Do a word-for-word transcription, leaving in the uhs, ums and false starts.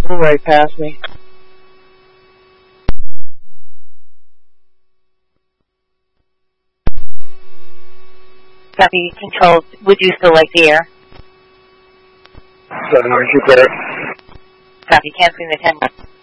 flew right past me. Copy, control. Would you still like the air? seven nine two clear. Copy, canceling the ten.